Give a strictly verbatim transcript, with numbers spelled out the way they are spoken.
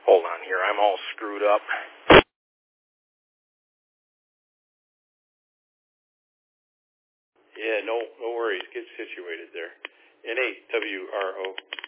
Hold on here. I'm all screwed up. Yeah, no, no worries. Get situated there. N eight W R O.